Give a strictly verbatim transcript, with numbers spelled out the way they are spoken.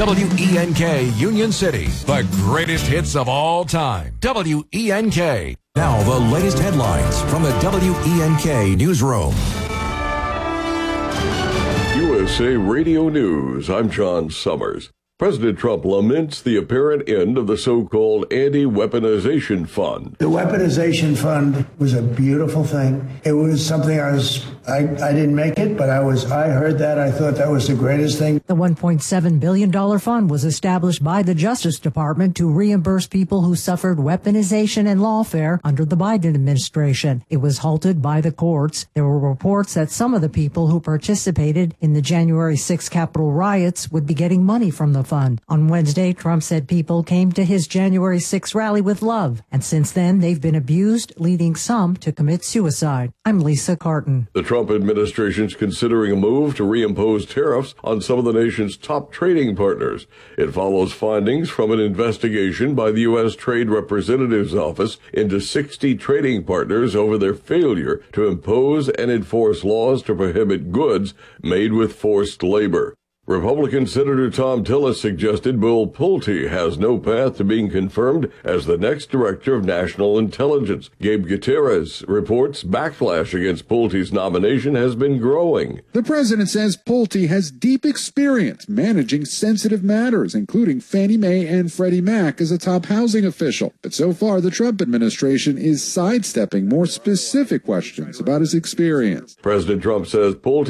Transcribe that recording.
W E N K Union City, the greatest hits of all time. W E N K. Now the latest headlines from the W E N K newsroom. U S A Radio News, I'm John Summers. President Trump laments the apparent end of the so-called anti-weaponization fund. The weaponization fund was a beautiful thing. It was something I was, I, I didn't make it, but I was, I heard that. I thought that was the greatest thing. The one point seven billion dollars fund was established by the Justice Department to reimburse people who suffered weaponization and lawfare under the Biden administration. It was halted by the courts. There were reports that some of the people who participated in the January sixth Capitol riots would be getting money from the fund. On Wednesday, Trump said people came to his January sixth rally with love, and since then they've been abused, leading some to commit suicide. I'm Lisa Carton. The Trump administration is considering a move to reimpose tariffs on some of the nation's top trading partners. It follows findings from an investigation by the U S Trade Representative's Office into sixty trading partners over their failure to impose and enforce laws to prohibit goods made with forced labor. Republican Senator Thom Tillis suggested Bill Pulte has no path to being confirmed as the next director of national intelligence. Gabe Gutierrez reports backlash against Pulte's nomination has been growing. The president says Pulte has deep experience managing sensitive matters, including Fannie Mae and Freddie Mac as a top housing official. But so far, the Trump administration is sidestepping more specific questions about his experience. President Trump says Pulte